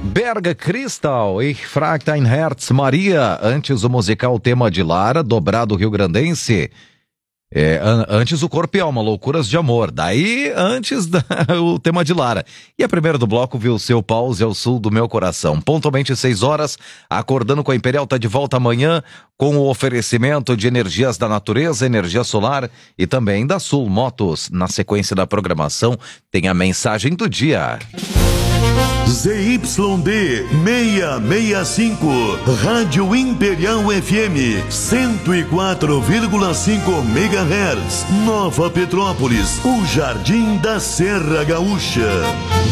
Berg Crystal e Fractain Herz Maria, antes o musical Tema de Lara, dobrado rio-grandense. Antes o Corpo e Alma, Loucuras de Amor. Daí, antes o Tema de Lara. E a primeira do bloco, viu, Seu Pause ao Sul do Meu Coração. Pontualmente 6 horas, Acordando com a Imperial tá de volta amanhã com o oferecimento de energias da natureza, energia solar e também da Sul Motos. Na sequência da programação, tem a mensagem do dia. ZYD 665, Rádio Imperial FM 104,5 MHz, Nova Petrópolis, o Jardim da Serra Gaúcha.